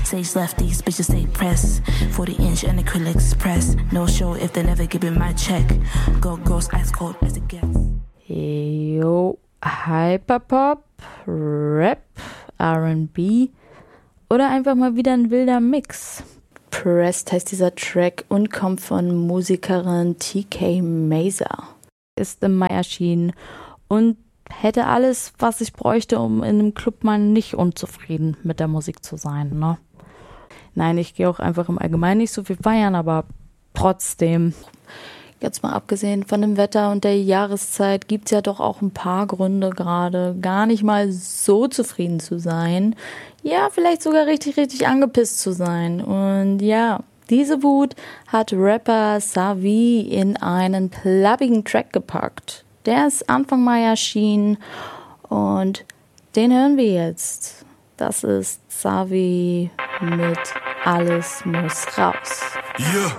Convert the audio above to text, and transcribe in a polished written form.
Stage left, these bitches stay pressed. 40-inch and acrylics press. No show if they never give me my check. Go ghost, ice cold as it gets. Jo, Hyperpop, Rap, R&B oder einfach mal wieder ein wilder Mix. Pressed heißt dieser Track und kommt von Musikerin TK Mazer. Ist im Mai erschienen und hätte alles, was ich bräuchte, um in einem Club mal nicht unzufrieden mit der Musik zu sein, ne? Nein, ich gehe auch einfach im Allgemeinen nicht so viel feiern, aber trotzdem. Jetzt mal abgesehen von dem Wetter und der Jahreszeit gibt's ja doch auch ein paar Gründe gerade, gar nicht mal so zufrieden zu sein. Ja, vielleicht sogar richtig, richtig angepisst zu sein. Und ja, diese Wut hat Rapper Savi in einen plappigen Track gepackt. Der ist Anfang Mai erschienen und den hören wir jetzt. Das ist Savi mit Alles muss raus. Yeah.